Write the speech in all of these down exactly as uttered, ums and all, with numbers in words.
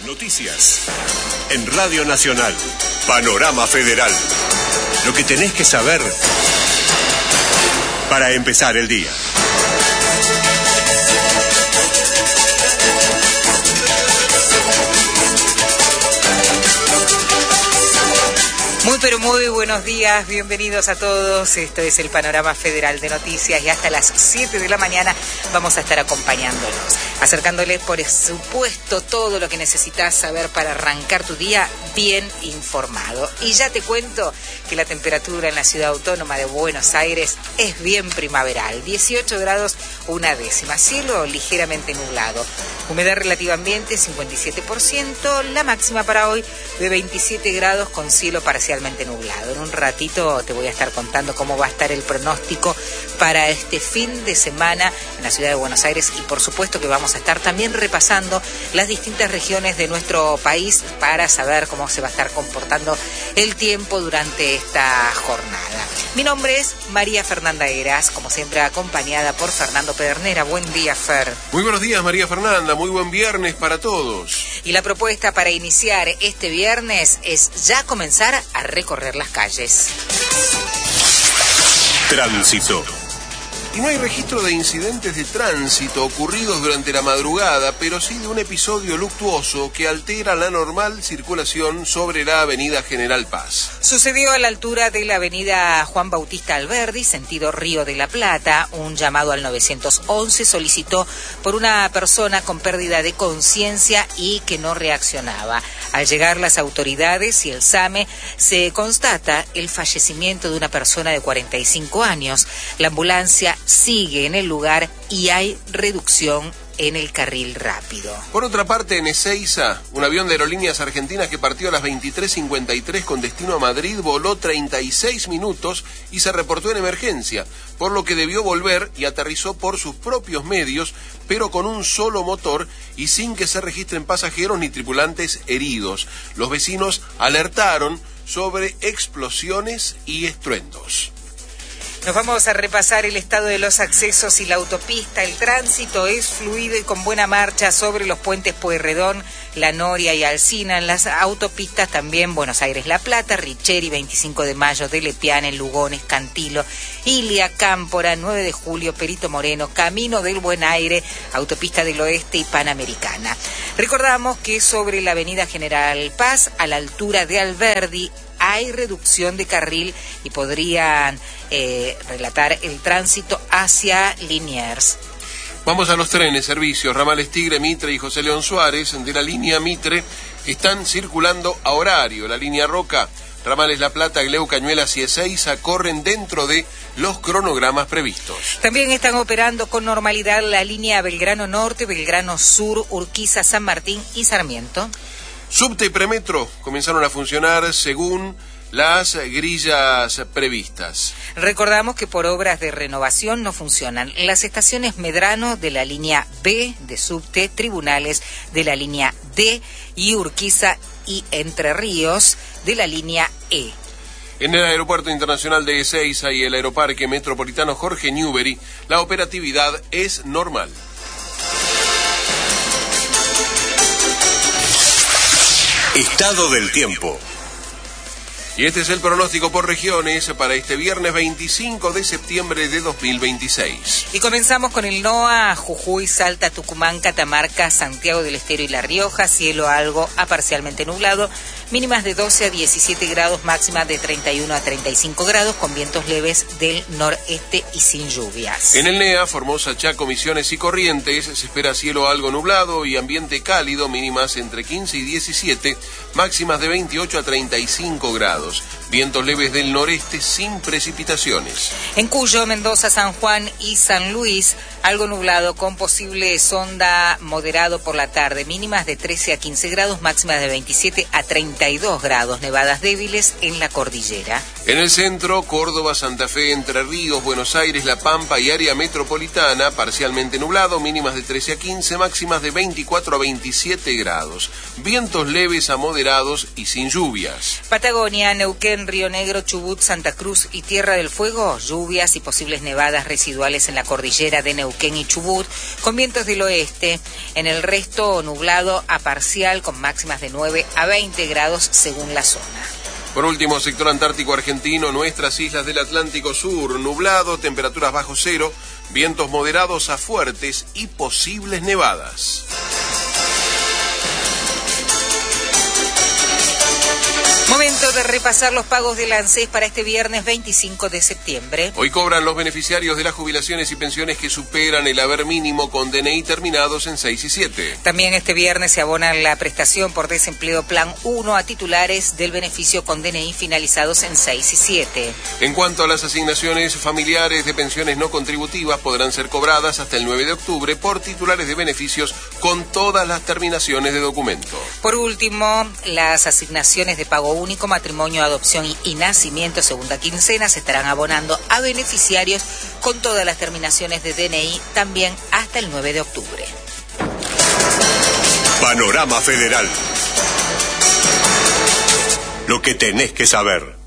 Noticias. En Radio Nacional, Panorama Federal. Lo que tenés que saber para empezar el día. Muy pero muy buenos días, bienvenidos a todos. Esto es el Panorama Federal de Noticias y hasta las siete de la mañana vamos a estar acompañándolos, acercándoles por supuesto todo lo que necesitas saber para arrancar tu día bien informado. Y ya te cuento que la temperatura en la ciudad autónoma de Buenos Aires es bien primaveral, dieciocho grados una décima, cielo ligeramente nublado, humedad relativa ambiente cincuenta y siete por ciento, la máxima para hoy de veintisiete grados con cielo parcialmente nublado. En un ratito te voy a estar contando cómo va a estar el pronóstico para este fin de semana en la ciudad de Buenos Aires y por supuesto que vamos a estar también repasando las distintas regiones de nuestro país para saber cómo se va a estar comportando el tiempo durante esta jornada. Mi nombre es María Fernanda Heras, como siempre acompañada por Fernando Pedernera. Buen día, Fer. Muy buenos días, María Fernanda, muy buen viernes para todos. Y la propuesta para iniciar este viernes es ya comenzar a recorrer las calles. Tránsito. Y no hay registro de incidentes de tránsito ocurridos durante la madrugada, pero sí de un episodio luctuoso que altera la normal circulación sobre la avenida General Paz. Sucedió a la altura de la avenida Juan Bautista Alberdi, sentido Río de la Plata. Un llamado al nueve once solicitó por una persona con pérdida de conciencia y que no reaccionaba. Al llegar las autoridades y el SAME, se constata el fallecimiento de una persona de cuarenta y cinco años. La ambulancia sigue en el lugar y hay reducción en el carril rápido. Por otra parte, en Ezeiza, un avión de Aerolíneas Argentinas que partió a las veintitrés cincuenta y tres con destino a Madrid voló treinta y seis minutos y se reportó en emergencia, por lo que debió volver y aterrizó por sus propios medios, pero con un solo motor y sin que se registren pasajeros ni tripulantes heridos. Los vecinos alertaron sobre explosiones y estruendos. Nos vamos a repasar el estado de los accesos y la autopista. El tránsito es fluido y con buena marcha sobre los puentes Pueyrredón, La Noria y Alsina. En las autopistas también Buenos Aires-La Plata, Richeri, veinticinco de mayo, de Lepiane, Lugones, Cantilo, Ilia, Cámpora, nueve de julio, Perito Moreno, Camino del Buen Aire, Autopista del Oeste y Panamericana. Recordamos que sobre la avenida General Paz, a la altura de Alberdi, hay reducción de carril y podrían eh, relatar el tránsito hacia Liniers. Vamos a los trenes, servicios. Ramales Tigre, Mitre y José León Suárez de la línea Mitre están circulando a horario. La línea Roca, Ramales La Plata, Gleu, Cañuelas y Ezeiza corren dentro de los cronogramas previstos. También están operando con normalidad la línea Belgrano Norte, Belgrano Sur, Urquiza, San Martín y Sarmiento. Subte y Premetro comenzaron a funcionar según las grillas previstas. Recordamos que por obras de renovación no funcionan las estaciones Medrano de la línea B de Subte, Tribunales de la línea D y Urquiza y Entre Ríos de la línea E. En el Aeropuerto Internacional de Ezeiza y el Aeroparque Metropolitano Jorge Newbery, la operatividad es normal. Estado del tiempo. Y este es el pronóstico por regiones para este viernes veinticinco de septiembre de dos mil veintiséis. Y comenzamos con el NOA, Jujuy, Salta, Tucumán, Catamarca, Santiago del Estero y La Rioja, cielo algo a parcialmente nublado, mínimas de doce a diecisiete grados, máximas de treinta y uno a treinta y cinco grados, con vientos leves del noreste y sin lluvias. En el NEA, Formosa, Chaco, Misiones y Corrientes, se espera cielo algo nublado y ambiente cálido, mínimas entre quince y diecisiete, máximas de veintiocho a treinta y cinco grados. Vientos leves del noreste sin precipitaciones. En Cuyo, Mendoza, San Juan y San Luis, algo nublado con posible sonda moderado por la tarde, mínimas de trece a quince grados, máximas de veintisiete a treinta y dos grados, nevadas débiles en la cordillera. En el centro, Córdoba, Santa Fe, Entre Ríos, Buenos Aires, La Pampa y área metropolitana, parcialmente nublado, mínimas de trece a quince, máximas de veinticuatro a veintisiete grados. Vientos leves a moderados y sin lluvias. Patagonia, Neuquén, Río Negro, Chubut, Santa Cruz y Tierra del Fuego, lluvias y posibles nevadas residuales en la cordillera de Neuquén Neuquén y Chubut, con vientos del oeste. En el resto, nublado a parcial, con máximas de nueve a veinte grados según la zona. Por último, sector antártico argentino, nuestras islas del Atlántico Sur, nublado, temperaturas bajo cero, vientos moderados a fuertes y posibles nevadas. Momento de repasar los pagos del ANSES para este viernes veinticinco de septiembre. Hoy cobran los beneficiarios de las jubilaciones y pensiones que superan el haber mínimo con D N I terminados en seis y siete. También este viernes se abona la prestación por desempleo Plan uno a titulares del beneficio con D N I finalizados en seis y siete. En cuanto a las asignaciones familiares de pensiones no contributivas, podrán ser cobradas hasta el nueve de octubre por titulares de beneficios con todas las terminaciones de documento. Por último, las asignaciones de pago único, matrimonio, adopción y nacimiento, segunda quincena, se estarán abonando a beneficiarios con todas las terminaciones de D N I también hasta el nueve de octubre. Panorama Federal. Lo que tenés que saber.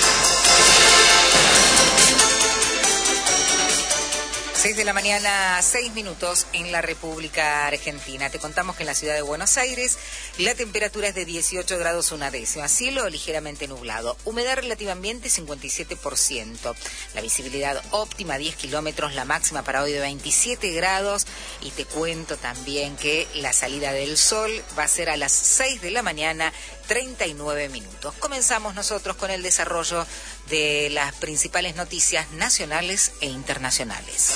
seis de la mañana, seis minutos en la República Argentina. Te contamos que en la ciudad de Buenos Aires la temperatura es de dieciocho grados una décima, cielo ligeramente nublado, humedad relativa ambiente cincuenta y siete por ciento, la visibilidad óptima diez kilómetros, la máxima para hoy de veintisiete grados, y te cuento también que la salida del sol va a ser a las seis de la mañana, treinta y nueve minutos. Comenzamos nosotros con el desarrollo de las principales noticias nacionales e internacionales.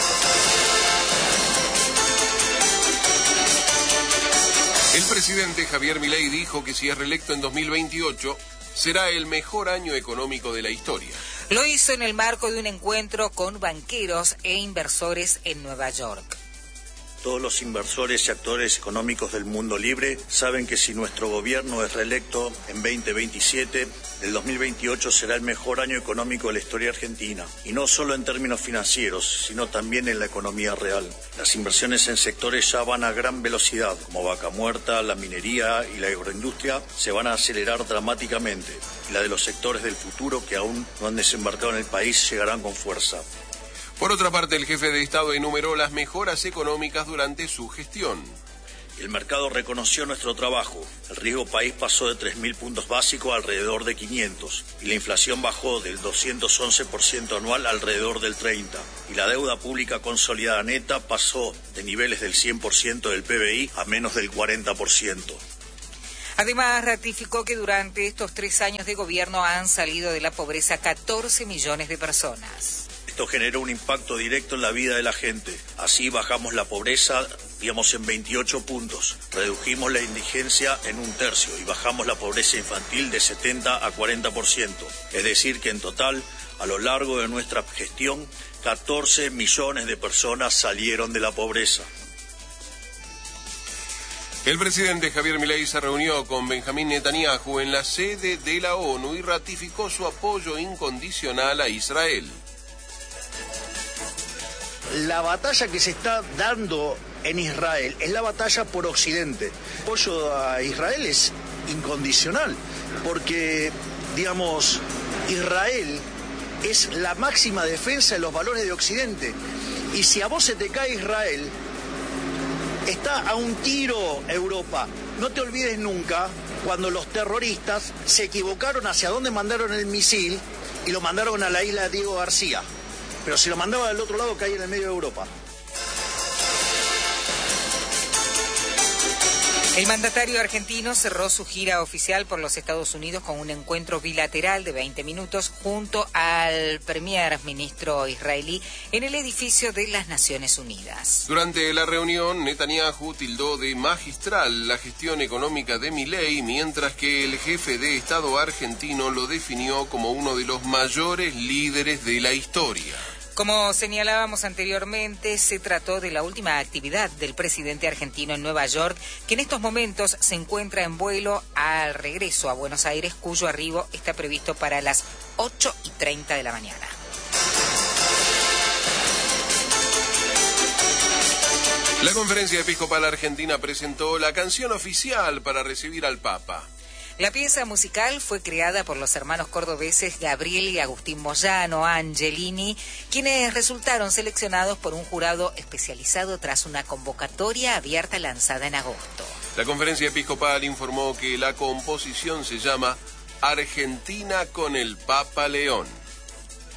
El presidente Javier Milei dijo que si es reelecto en dos mil veintiocho, será el mejor año económico de la historia. Lo hizo en el marco de un encuentro con banqueros e inversores en Nueva York. Todos los inversores y actores económicos del mundo libre saben que si nuestro gobierno es reelecto en veinte veintisiete, el dos mil veintiocho será el mejor año económico de la historia argentina. Y no solo en términos financieros, sino también en la economía real. Las inversiones en sectores ya van a gran velocidad, como Vaca Muerta, la minería y la agroindustria, se van a acelerar dramáticamente. Y la de los sectores del futuro que aún no han desembarcado en el país llegarán con fuerza. Por otra parte, el jefe de Estado enumeró las mejoras económicas durante su gestión. El mercado reconoció nuestro trabajo. El riesgo país pasó de tres mil puntos básicos a alrededor de quinientos. Y la inflación bajó del doscientos once por ciento anual a alrededor del treinta por ciento. Y la deuda pública consolidada neta pasó de niveles del cien por ciento del P B I a menos del cuarenta por ciento. Además, ratificó que durante estos tres años de gobierno han salido de la pobreza catorce millones de personas. Esto generó un impacto directo en la vida de la gente. Así bajamos la pobreza, digamos, en veintiocho puntos. Redujimos la indigencia en un tercio y bajamos la pobreza infantil de setenta a cuarenta por ciento. Es decir, que en total, a lo largo de nuestra gestión, catorce millones de personas salieron de la pobreza. El presidente Javier Milei se reunió con Benjamín Netanyahu en la sede de la ONU y ratificó su apoyo incondicional a Israel. La batalla que se está dando en Israel es la batalla por Occidente. El apoyo a Israel es incondicional, porque, digamos, Israel es la máxima defensa de los valores de Occidente. Y si a vos se te cae Israel, está a un tiro Europa. No te olvides nunca cuando los terroristas se equivocaron hacia dónde mandaron el misil y lo mandaron a la isla Diego García. Pero si lo mandaba del otro lado, caía en el medio de Europa. El mandatario argentino cerró su gira oficial por los Estados Unidos con un encuentro bilateral de veinte minutos junto al primer ministro israelí en el edificio de las Naciones Unidas. Durante la reunión, Netanyahu tildó de magistral la gestión económica de Milei, mientras que el jefe de Estado argentino lo definió como uno de los mayores líderes de la historia. Como señalábamos anteriormente, se trató de la última actividad del presidente argentino en Nueva York, que en estos momentos se encuentra en vuelo al regreso a Buenos Aires, cuyo arribo está previsto para las ocho y treinta de la mañana. La Conferencia Episcopal Argentina presentó la canción oficial para recibir al Papa. La pieza musical fue creada por los hermanos cordobeses Gabriel y Agustín Moyano Angelini, quienes resultaron seleccionados por un jurado especializado tras una convocatoria abierta lanzada en agosto. La conferencia episcopal informó que la composición se llama Argentina con el Papa León.